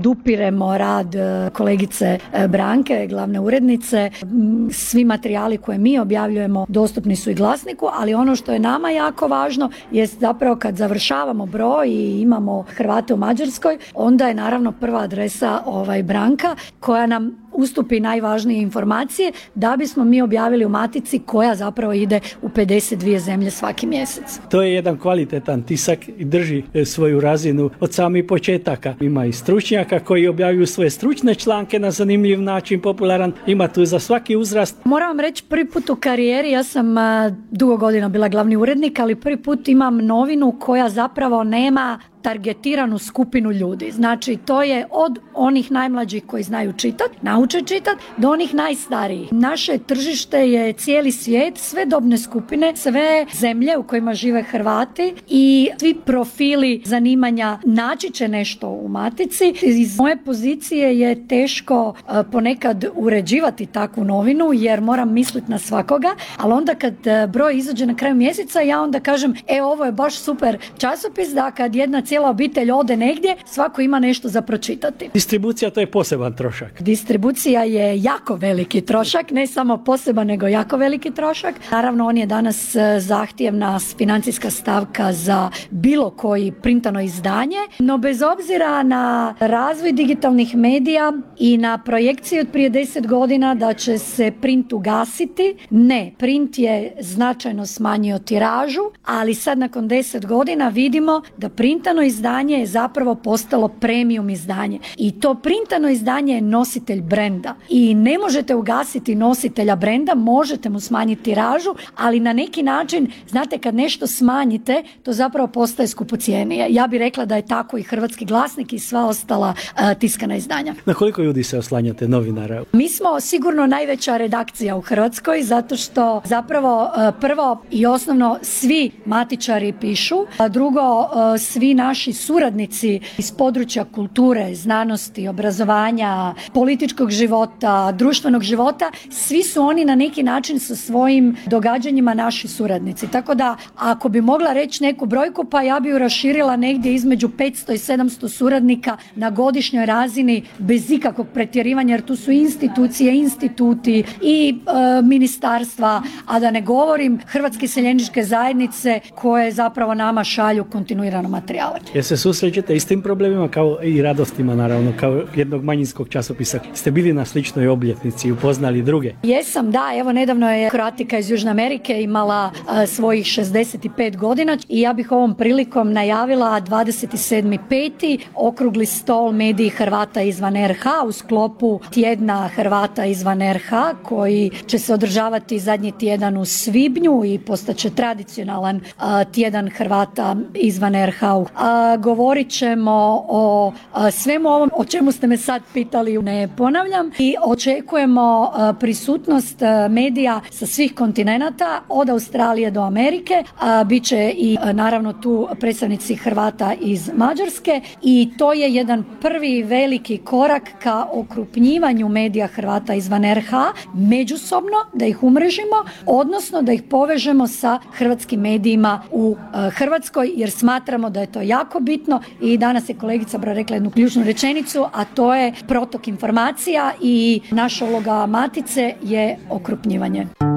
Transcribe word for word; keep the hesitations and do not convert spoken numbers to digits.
podupiremo rad kolegice Branke, glavne urednice. Svi materijali koje mi objavljujemo dostupni su i Glasniku, ali ono što je nama jako važno je zapravo kad završavamo broj i imamo Hrvate u Mađarskoj, onda je naravno prva adresa ovaj Branka koja nam ustupi najvažnije informacije da bismo mi objavili u Matici koja zapravo ide u pedeset dvije zemlje svaki mjesec. To je jedan kvalitetan tisak i drži svoju razinu od samih početaka. Ima i stručnjaka koji objavljuju svoje stručne članke na zanimljiv način, popularan. Ima tu za svaki uzrast. Moram vam reći, prvi put u karijeri, ja sam a, dugo godina bila glavni urednik, ali prvi put imam novinu koja zapravo nema targetiranu skupinu ljudi. Znači, to je od onih najmlađih koji znaju čitati, nauče čitati, do onih najstarijih. Naše tržište je cijeli svijet, sve dobne skupine, sve zemlje u kojima žive Hrvati i svi profili zanimanja naći će nešto u Matici. Iz moje pozicije je teško uh, ponekad uređivati takvu novinu jer moram misliti na svakoga, ali onda kad uh, broj izađe na kraju mjeseca, ja onda kažem, e, ovo je baš super časopis, da kad jedna cijela obitelj ode negdje, svako ima nešto za pročitati. Distribucija, to je poseban trošak. Distribucija je jako veliki trošak, ne samo poseban, nego jako veliki trošak. Naravno, on je danas zahtjevna financijska stavka za bilo koji printano izdanje, no bez obzira na razvoj digitalnih medija i na projekciju od prije deset godina da će se print ugasiti, ne, print je značajno smanjio tiražu, ali sad nakon deset godina vidimo da printano izdanje je zapravo postalo premium izdanje. I to printano izdanje je nositelj brenda. I ne možete ugasiti nositelja brenda, možete mu smanjiti tiražu, ali na neki način, znate, kad nešto smanjite, to zapravo postaje skupocjenije. Ja bih rekla da je tako i Hrvatski glasnik i sva ostala uh, tiskana izdanja. Na koliko ljudi se oslanjate, novinara? Mi smo sigurno najveća redakcija u Hrvatskoj, zato što zapravo uh, prvo i osnovno svi matičari pišu, a drugo uh, svi naši suradnici iz područja kulture, znanosti, obrazovanja, političkog života, društvenog života, svi su oni na neki način sa svojim događanjima naši suradnici. Tako da, ako bi mogla reći neku brojku, pa ja bi ju raširila negdje između petsto i sedamsto suradnika na godišnjoj razini bez ikakvog pretjerivanja, jer tu su institucije, instituti i e, ministarstva, a da ne govorim Hrvatske iseljeničke zajednice koje zapravo nama šalju kontinuirano materijale. Jer se susrećete i s tim problemima kao i radostima, naravno, kao jednog manjinskog časopisa. Ste bili na sličnoj obljetnici i upoznali druge? Jesam, da. Evo, nedavno je Kroatika iz Južne Amerike imala a, svojih šezdeset pet godina i ja bih ovom prilikom najavila dvadeset sedmi peti okrugli stol mediji Hrvata izvan er ha u sklopu tjedna Hrvata izvan er ha koji će se održavati zadnji tjedan u svibnju i postaće tradicionalan a, tjedan Hrvata izvan er ha. A, govorit ćemo o a, svemu ovom o čemu ste me sad pitali, ne ponavljam, i očekujemo a, prisutnost a, medija sa svih kontinenata od Australije do Amerike. A, biće i a, naravno tu predstavnici Hrvata iz Mađarske i to je jedan prvi veliki korak ka okrupnjivanju medija Hrvata izvan er ha međusobno, da ih umrežimo, odnosno da ih povežemo sa hrvatskim medijima u a, Hrvatskoj, jer smatramo da je to jako bitno i danas je kolegica Bra rekla jednu ključnu rečenicu, a to je protok informacija i naša uloga Matice je okrupnjivanje.